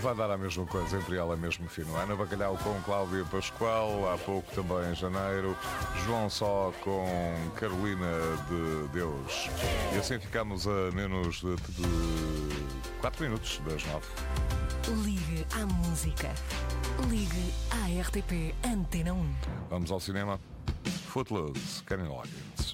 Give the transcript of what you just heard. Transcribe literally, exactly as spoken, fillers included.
vai dar a mesma coisa, Imperial é mesmo fino. Ana Bacalhau com Cláudia Pascoal, há pouco também em janeiro. João Só com Carolina de Deus. E assim ficamos a menos de, de quatro minutos das nove. Ligue à música. Ligue à R T P Antena um. Vamos ao cinema. Footloose, Kenny Loggins.